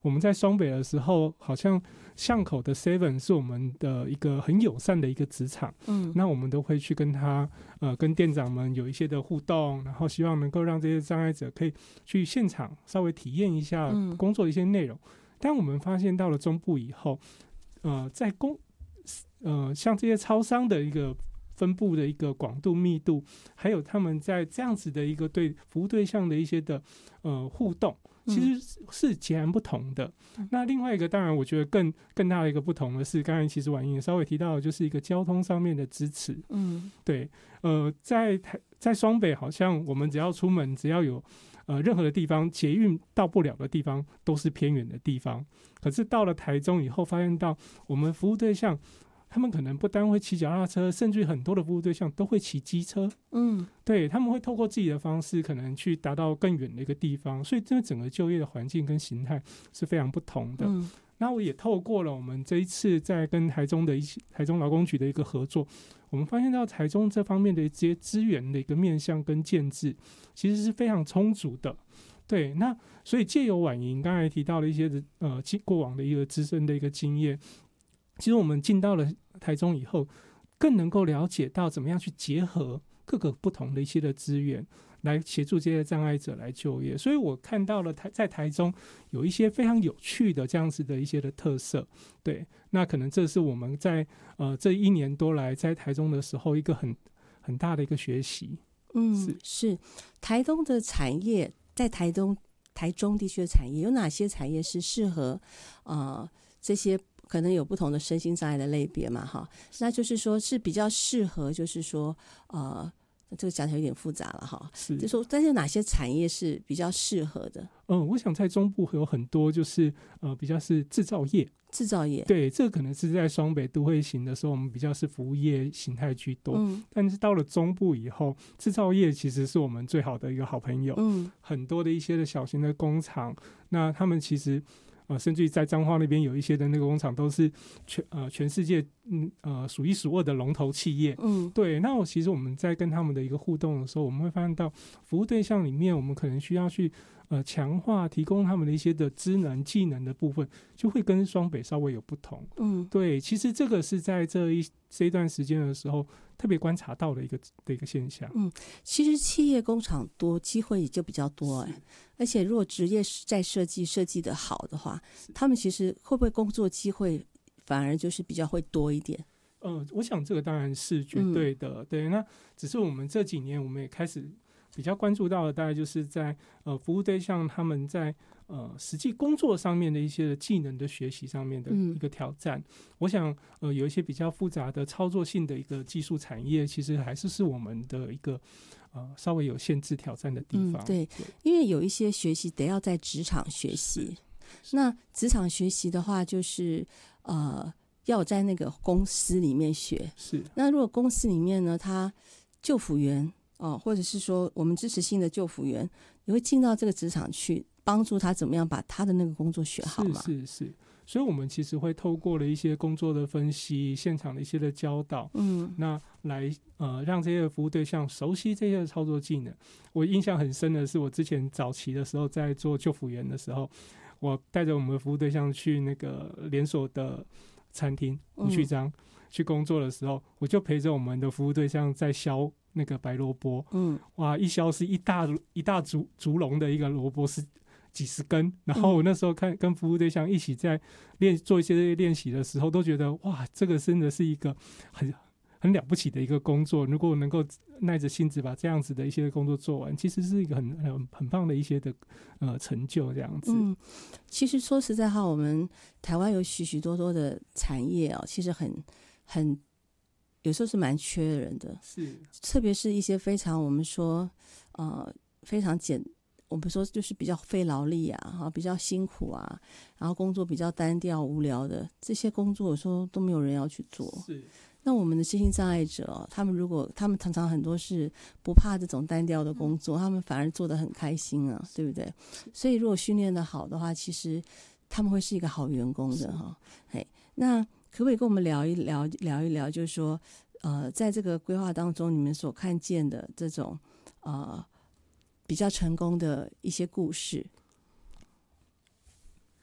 我们在双北的时候，好像巷口的 Seven 是我们的一个很友善的一个职场，那我们都会去跟他跟店长们有一些的互动，然后希望能够让这些障碍者可以去现场稍微体验一下工作的一些内容。但我们发现到了中部以后，在像这些超商的一个分布的一个广度密度，还有他们在这样子的一个对服务对象的一些的互动，其实是截然不同的。那另外一个当然我觉得更大的一个不同的是，刚才其实婉莹也稍微提到的，就是一个交通上面的支持。对，在双北好像我们只要出门，只要有任何的地方捷运到不了的地方都是偏远的地方，可是到了台中以后，发现到我们服务对象他们可能不单会骑脚踏车，甚至很多的服务对象都会骑机车。对，他们会透过自己的方式可能去达到更远的一个地方，所以这整个就业的环境跟形态是非常不同的。那我也透过了我们这一次在跟台中劳工局的一个合作，我们发现到台中这方面的一些资源的一个面向跟建制其实是非常充足的。对，那所以借由婉莹刚才提到的一些过往的一个资深的一个经验，其实我们进到了台中以后，更能够了解到怎么样去结合各个不同的一些的资源，来协助这些障碍者来就业。所以我看到了在台中有一些非常有趣的这样子的一些的特色。对，那可能这是我们在这1年多来在台中的时候一个很大的一个学习。 是台东的产业，在台中地区的产业有哪些产业是适合这些可能有不同的身心障碍的类别嘛？哈，那就是说是比较适合，就是说这个讲起来有点复杂了哈。就是说，但是哪些产业是比较适合的？ 我想在中部有很多就是比较是制造业。对，这可能是在双北都会型的时候，我们比较是服务业形态居多。但是到了中部以后，制造业其实是我们最好的一个好朋友。很多的一些的小型的工厂，那他们其实甚至于在彰化那边有一些的那个工厂都是全世界数一数二的龙头企业。对，那其实我们在跟他们的一个互动的时候，我们会发现到服务对象里面，我们可能需要去强化提供他们的一些的职能技能的部分，就会跟双北稍微有不同。对，其实这个是在这一段时间的时候特别观察到的一个现象。 其实企业工厂多，机会也就比较多。而且如果职业在设计的好的话，他们其实会不会工作机会反而就是比较会多一点？ 我想这个当然是绝对的。对，那只是我们这几年我们也开始比较关注到的，大概就是在服务对象他们在实际工作上面的一些技能的学习上面的一个挑战。我想有一些比较复杂的操作性的一个技术产业，其实还是我们的一个稍微有限制挑战的地方。 对，因为有一些学习得要在职场学习。那职场学习的话，就是要在那个公司里面学。那如果公司里面呢，他就辅员或者是说我们支持性的就辅员，你会进到这个职场去帮助他怎么样把他的那个工作学好吗？ 是。所以我们其实会透过了一些工作的分析，现场的一些的教导，那来让这些服务对象熟悉这些操作技能。我印象很深的是，我之前早期的时候在做就辅员的时候，我带着我们的服务对象去那个连锁的餐厅胡须章去工作的时候，我就陪着我们的服务对象在削那个白萝卜。哇，一削是一大竹笼的一个萝卜，是几十根。然后我那时候跟服务对象一起在做一些练习的时候，都觉得哇，这个真的是一个很了不起的一个工作。如果能够耐着性子把这样子的一些工作做完，其实是一个很棒的一些的成就这样子。 其实说实在话，我们台湾有许多多的产业其实很有时候是蛮缺人的。特别是一些非常我们说非常我们说就是比较费劳力比较辛苦然后工作比较单调无聊的这些工作，有时候都没有人要去做。那我们的身心障碍者他们常常很多是不怕这种单调的工作，他们反而做得很开心对不对？所以如果训练得好的话，其实他们会是一个好员工的那可不可以跟我们聊一聊，就是说在这个规划当中，你们所看见的这种比较成功的一些故事？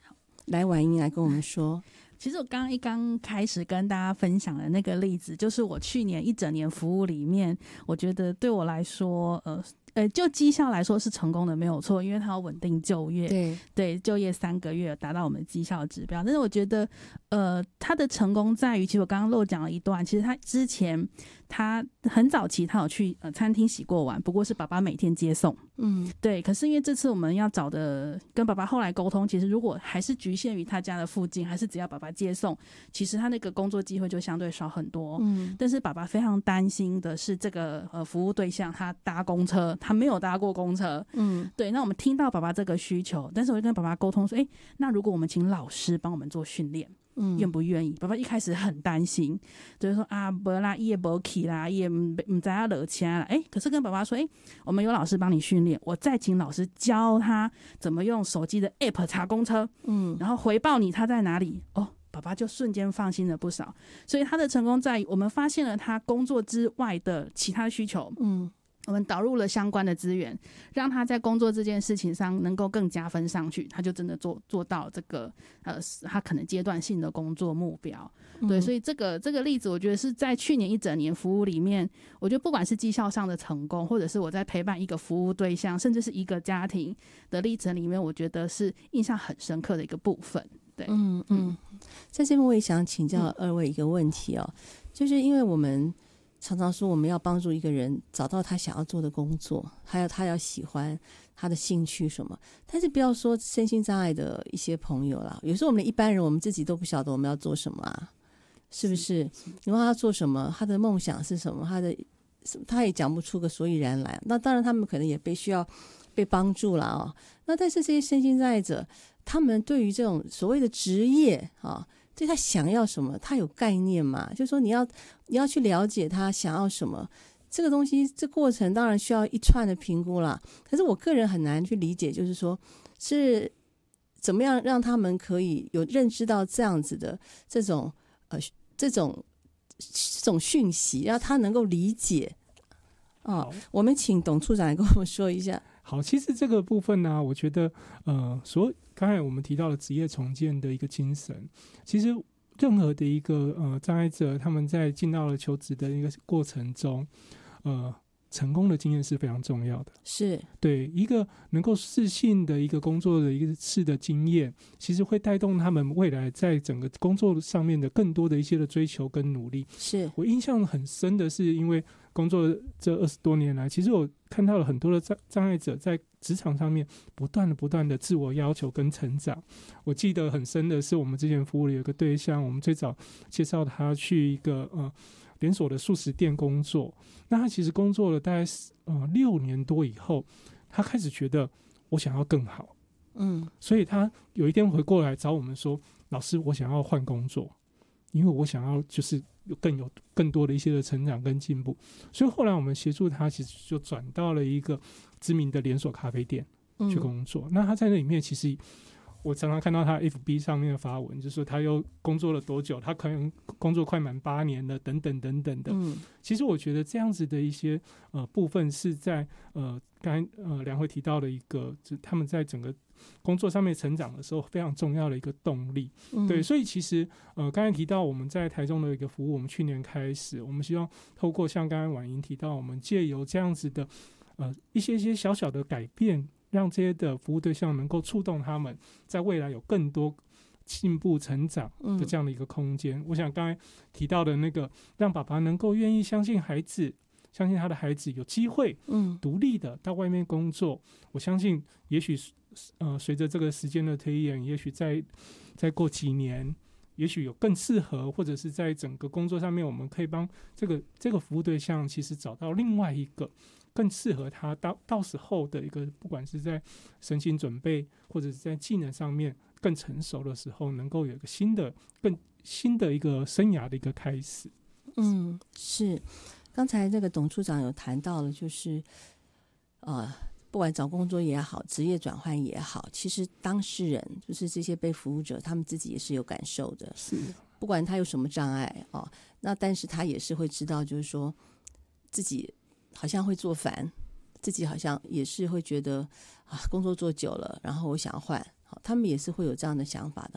来，婉莹来跟我们说。 其实我刚开始跟大家分享的那个例子，就是我去年一整年服务里面，我觉得对我来说，就绩效来说是成功的，没有错，因为它要稳定就业，对，就业3个月达到我们的绩效指标。但是我觉得，它的成功在于，其实我刚刚漏讲了一段，其实他之前他很早期他有去餐厅洗过碗，不过是爸爸每天接送，对。可是因为这次我们要找的跟爸爸后来沟通，其实如果还是局限于他家的附近，还是只要爸爸接送，其实他那个工作机会就相对少很多。但是爸爸非常担心的是这个服务对象他搭公车。他没有搭过公车，对。那我们听到爸爸这个需求，但是我就跟爸爸沟通说，那如果我们请老师帮我们做训练，愿不愿意？爸爸一开始很担心，就是说啊，没啦，也没去啦，也不知道惹钱啦。可是跟爸爸说，我们有老师帮你训练，我再请老师教他怎么用手机的 app 查公车，然后回报你他在哪里。爸爸就瞬间放心了不少。所以他的成功在于，我们发现了他工作之外的其他需求，我们导入了相关的资源，让他在工作这件事情上能够更加分上去，他就真的做到这个他可能阶段性的工作目标。对，所以这个例子，我觉得是在去年一整年服务里面，我觉得不管是绩效上的成功，或者是我在陪伴一个服务对象，甚至是一个家庭的历程里面，我觉得是印象很深刻的一个部分。对， 在这边我也想请教二位一个问题哦，就是因为我们常常说我们要帮助一个人找到他想要做的工作，还有他要喜欢他的兴趣什么，但是不要说身心障碍的一些朋友啦，有时候我们一般人我们自己都不晓得我们要做什么啊，是不是？你问他做什么，他的梦想是什么，他也讲不出个所以然来。那当然他们可能也需要被帮助了哦。那但是这些身心障碍者，他们对于这种所谓的职业啊，对他想要什么，他有概念吗？就是说你要去了解他想要什么，这个东西，这过程当然需要一串的评估啦。可是我个人很难去理解，就是说是怎么样让他们可以有认知到这样子的这种讯息，让他能够理解。我们请董处长来跟我们说一下。 好，其实这个部分呢，我觉得刚才我们提到了职业重建的一个精神，其实任何的一个障碍者，他们在进到了求职的一个过程中，成功的经验是非常重要的。 是对一个能够适性的一个工作的一次的经验，其实会带动他们未来在整个工作上面的更多的一些的追求跟努力。 是我印象很深的是，因为工作这20多年来，其实我看到了很多的障碍者在职场上面不断的自我要求跟成长。我记得很深的是，我们之前服务的有一个对象，我们最早介绍他去一个连锁的素食店工作。那他其实工作了大概6年多以后，他开始觉得我想要更好，所以他有一天回过来找我们说，老师，我想要换工作，因为我想要就是有更多的一些的成长跟进步。所以后来我们协助他，其实就转到了一个知名的连锁咖啡店去工作。那他在那里面，其实我常常看到他 FB 上面的发文，就是说他又工作了多久，他可能工作快满8年了，等等等等的。其实我觉得这样子的一些部分是在刚才梁慧提到的一个，就是他们在整个工作上面成长的时候非常重要的一个动力。对，所以其实刚才提到我们在台中的一个服务，我们去年开始，我们希望透过像刚才婉莹提到，我们借由这样子的一些小小的改变，让这些的服务对象能够触动他们在未来有更多进步成长的这样的一个空间。我想刚才提到的那个，让爸爸能够愿意相信孩子，相信他的孩子有机会独立的到外面工作。我相信也许随着这个时间的推演，也许再过几年，也许有更适合，或者是在整个工作上面，我们可以帮这个服务对象其实找到另外一个更适合他到时候的一个，不管是在身心准备或者是在技能上面更成熟的时候，能够有一个更新的一个生涯的一个开始。 是。刚才这个董处长有谈到了，就是不管找工作也好，职业转换也好，其实当事人就是这些被服务者，他们自己也是有感受的。 是， 不管他有什么障碍那但是他也是会知道，就是说自己好像会做烦，自己好像也是会觉得工作做久了，然后我想要换，他们也是会有这样的想法的